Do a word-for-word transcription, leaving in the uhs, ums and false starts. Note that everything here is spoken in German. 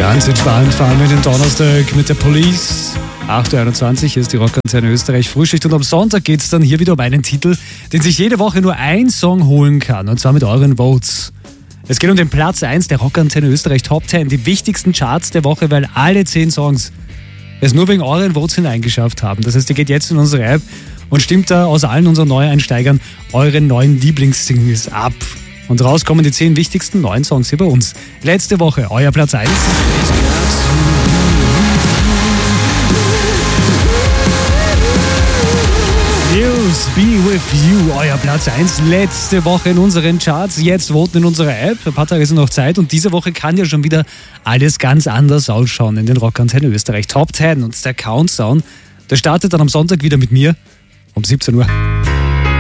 Ganz entspannt fahren wir den Donnerstag mit der Police. acht Uhr einundzwanzig, hier ist die Rockantenne Österreich Frühschicht und am Sonntag geht es dann hier wieder um einen Titel, den sich jede Woche nur ein Song holen kann, und zwar mit euren Votes. Es geht um den Platz eins der Rockantenne Österreich Top zehn, die wichtigsten Charts der Woche, weil alle zehn Songs es nur wegen euren Votes hineingeschafft haben. Das heißt, ihr geht jetzt in unsere App und stimmt da aus allen unseren Neueinsteigern eure neuen Lieblingssingles ab. Und raus kommen die zehn wichtigsten neuen Songs hier bei uns. Letzte Woche, euer Platz eins. News, Be With You, euer Platz eins. Letzte Woche in unseren Charts. Jetzt voten in unserer App. Ein paar Tage ist noch Zeit. Und diese Woche kann ja schon wieder alles ganz anders ausschauen in den Rockantenne Österreich Top zehn. Und der Countdown, der startet dann am Sonntag wieder mit mir um siebzehn Uhr.